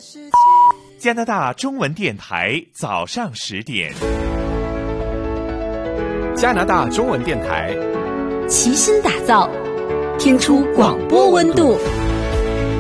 加拿大中文电台早上10点。 加拿大中文电台， 齐心打造，听出广播温度。